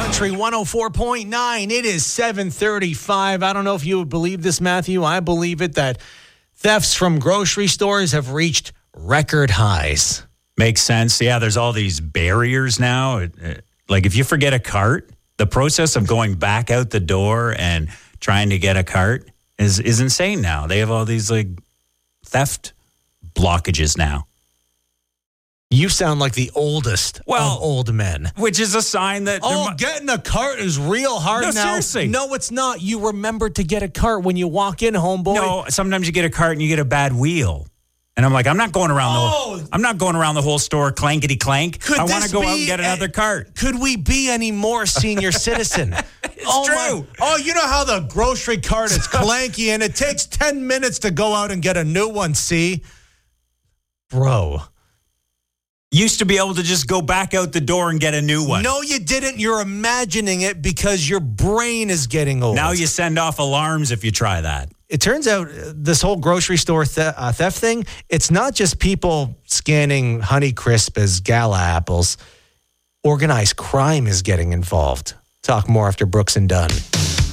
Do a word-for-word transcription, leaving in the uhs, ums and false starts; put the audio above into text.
Country one oh four point nine. It is seven thirty-five. I don't know if you would believe this, Matthew. I believe it that thefts from grocery stores have reached record highs. Makes sense. Yeah, there's all these barriers now. It, it, like if you forget a cart, the process of going back out the door and trying to get a cart is, is insane now. They have all these like theft blockages now. You sound like the oldest well, of old men. Which is a sign that... Oh, getting a cart is real hard no, now. Seriously. No, it's not. You remember to get a cart when you walk in, homeboy. No, sometimes you get a cart and you get a bad wheel. And I'm like, I'm not going around oh. the I'm not going around the whole store clankety clank. Could I want to go be, out and get another uh, cart. Could we be any more senior citizen? It's oh true. My, oh, you know how the grocery cart is clanky and it takes ten minutes to go out and get a new one, see? Bro. Used to be able to just go back out the door and get a new one. No, you didn't. You're imagining it because your brain is getting old. Now you send off alarms if you try that. It turns out uh, this whole grocery store th- uh, theft thing, it's not just people scanning Honeycrisp as gala apples. Organized crime is getting involved. Talk more after Brooks and Dunn.